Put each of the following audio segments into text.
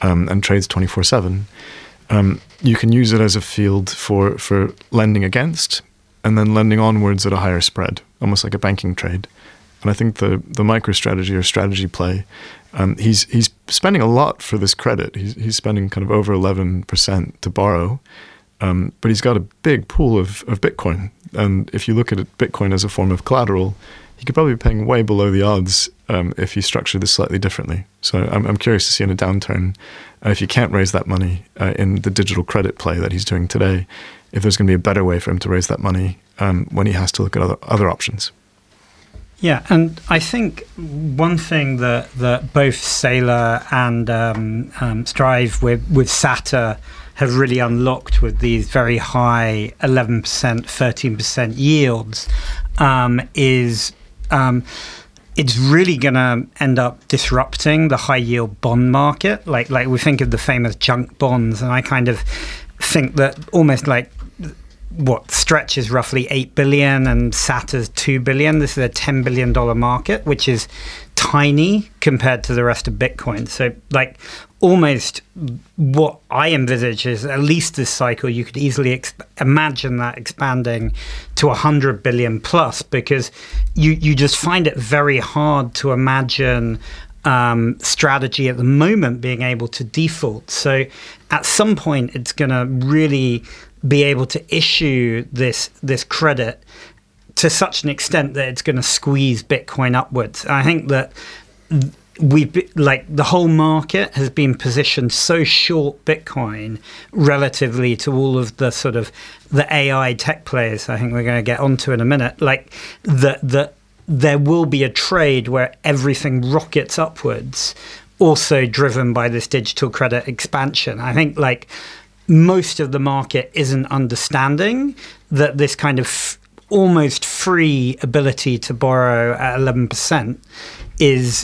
and trades 24/7, you can use it as a field for lending against and then lending onwards at a higher spread, almost like a banking trade. And I think the MicroStrategy or strategy play, he's spending a lot for this credit. He's spending kind of over 11% to borrow, but he's got a big pool of Bitcoin. And if you look at Bitcoin as a form of collateral, he could probably be paying way below the odds if you structure this slightly differently. So I'm curious to see in a downturn, if you can't raise that money in the digital credit play that he's doing today, if there's going to be a better way for him to raise that money when he has to look at other options. Yeah, and I think one thing that both Saylor and Strive with SATA have really unlocked with these very high 11%, 13% yields is it's really going to end up disrupting the high yield bond market. Like we think of the famous junk bonds, and I kind of think that almost like what Stretch is roughly 8 billion and SATA's 2 billion. This is a $10 billion market, which is tiny compared to the rest of Bitcoin. So like almost what I envisage is at least this cycle, you could easily imagine that expanding to 100 billion plus, because you just find it very hard to imagine strategy at the moment being able to default. So at some point, it's going to really be able to issue this credit to such an extent that it's going to squeeze Bitcoin upwards. I think that the whole market has been positioned so short Bitcoin relatively to all of the sort of the AI tech players. I think we're going to get onto in a minute. Like that there will be a trade where everything rockets upwards, also driven by this digital credit expansion. I think like most of the market isn't understanding that this kind of almost free ability to borrow at 11% is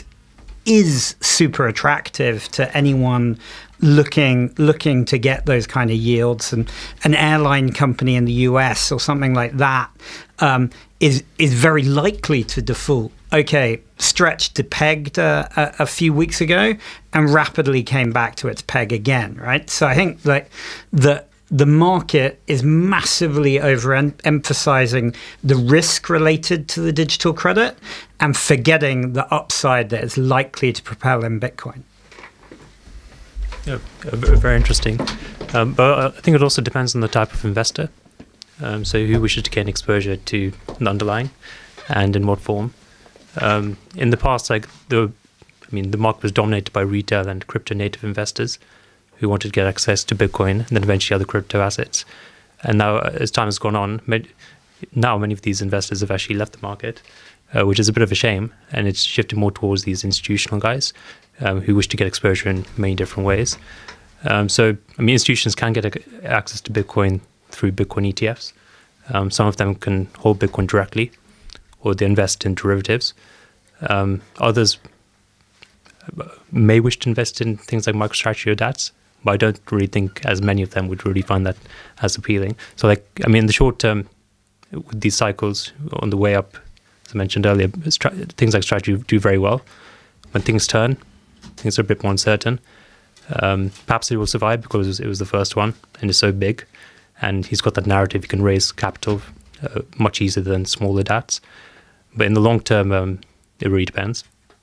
super attractive to anyone looking to get those kind of yields. And an airline company in the US or something like that is very likely to default. Okay, Stretch depegged a few weeks ago and rapidly came back to its peg again, right? So I think like the market is massively overemphasizing the risk related to the digital credit and forgetting the upside that is likely to propel in Bitcoin. Yeah, very interesting. But I think it also depends on the type of investor. So who wishes to gain exposure to the underlying and in what form. In the past, the market was dominated by retail and crypto native investors who wanted to get access to Bitcoin and then eventually other crypto assets. And now, as time has gone on, many of these investors have actually left the market, which is a bit of a shame. And it's shifted more towards these institutional guys who wish to get exposure in many different ways. Institutions can get access to Bitcoin through Bitcoin ETFs. Some of them can hold Bitcoin directly, or they invest in derivatives. Others may wish to invest in things like MicroStrategy or DATS, but I don't really think as many of them would really find that as appealing. So in the short term, with these cycles on the way up, as I mentioned earlier, things like strategy do very well. When things turn, things are a bit more uncertain. Perhaps it will survive because it was the first one and it's so big, and he's got that narrative he can raise capital much easier than smaller DATs. But in the long term, it really depends.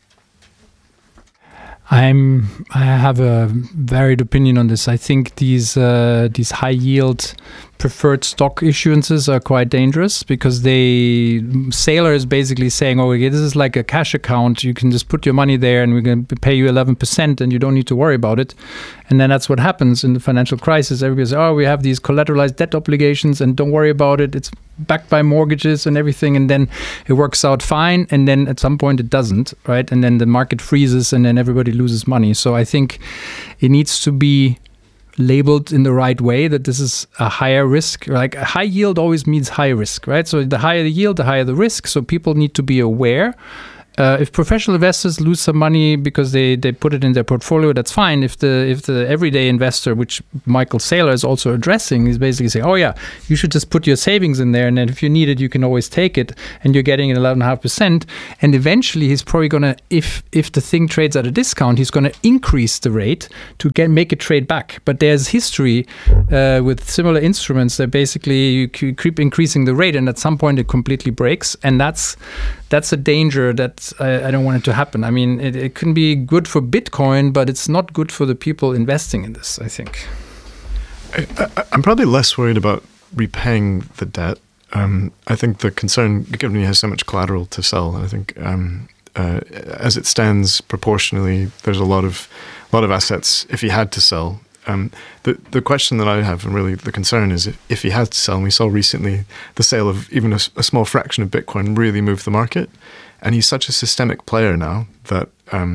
I have a varied opinion on this. I think these high yield preferred stock issuances are quite dangerous because Saylor is basically saying, oh, okay, this is like a cash account. You can just put your money there and we're going to pay you 11% and you don't need to worry about it. And then that's what happens in the financial crisis. Everybody says, oh, we have these collateralized debt obligations and don't worry about it. It's backed by mortgages and everything. And then it works out fine. And then at some point it doesn't, right? And then the market freezes and then everybody loses money. So I think it needs to be labeled in the right way, that this is a higher risk. Like a high yield always means high risk, right? So the higher the yield, the higher the risk. So people need to be aware. if professional investors lose some money because they put it in their portfolio, that's fine. If the everyday investor, which Michael Saylor is also addressing, is basically saying, oh yeah, you should just put your savings in there, and then if you need it, you can always take it, and you're getting an 11.5%. And eventually, he's probably gonna, if the thing trades at a discount, he's gonna increase the rate to make it trade back. But there's history with similar instruments that basically you keep increasing the rate, and at some point it completely breaks, and that's a danger that I don't want it to happen. I mean, it can be good for Bitcoin, but it's not good for the people investing in this, I think. I'm probably less worried about repaying the debt. I think the concern, given he has so much collateral to sell, I think as it stands proportionally, there's a lot of assets if he had to sell. The question that I have, and really the concern, is if he had to sell, and we saw recently the sale of even a small fraction of Bitcoin really moved the market, and he's such a systemic player now that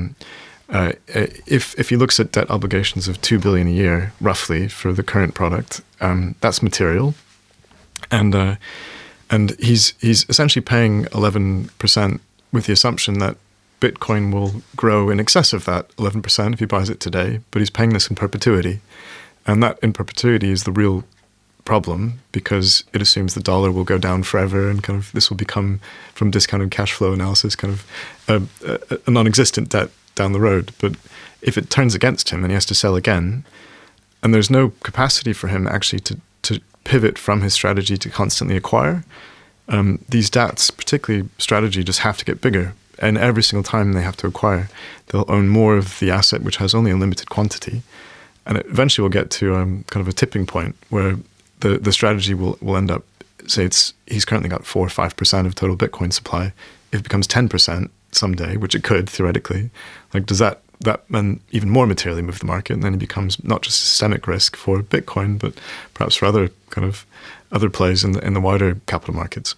if he looks at debt obligations of $2 billion a year, roughly, for the current product, that's material, and he's essentially paying 11% with the assumption that Bitcoin will grow in excess of that 11% if he buys it today, but he's paying this in perpetuity. And that in perpetuity is the real problem, because it assumes the dollar will go down forever, and kind of this will become, from discounted cash flow analysis, kind of a non-existent debt down the road. But if it turns against him and he has to sell again, and there's no capacity for him actually to pivot from his strategy to constantly acquire, these DATs, particularly strategy, just have to get bigger. And every single time they have to acquire, they'll own more of the asset, which has only a limited quantity. And it eventually will get to kind of a tipping point where the strategy will end up, say he's currently got 4 or 5% of total Bitcoin supply. If it becomes 10% someday, which it could theoretically, like does that then even more materially move the market? And then it becomes not just a systemic risk for Bitcoin, but perhaps for other plays in the wider capital markets.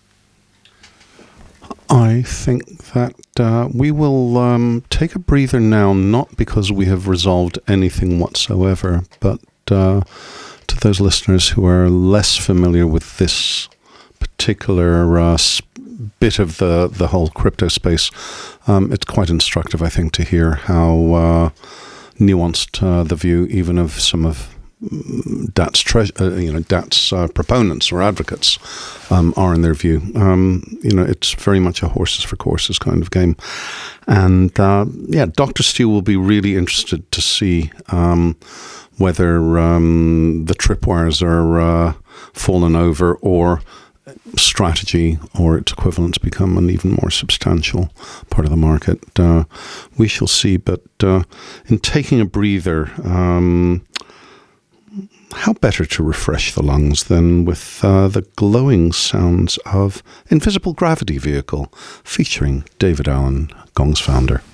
I think that we will take a breather now, not because we have resolved anything whatsoever, but to those listeners who are less familiar with this particular bit of the whole crypto space, it's quite instructive, I think, to hear how nuanced the view even of some of DAT's proponents or advocates are in their view. It's very much a horses for courses kind of game. And Dr. Steele will be really interested to see whether the tripwires are fallen over, or strategy or its equivalents become an even more substantial part of the market. We shall see. But in taking a breather, how better to refresh the lungs than with the glowing sounds of Invisible Gravity Vehicle, featuring David Allen, Gong's founder.